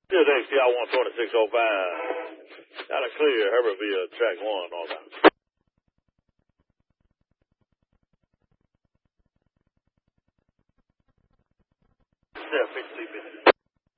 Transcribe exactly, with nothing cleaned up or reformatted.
This X T R one twenty-six oh five. Got to clear Herbertville track one on that. Yeah, fifty minutes.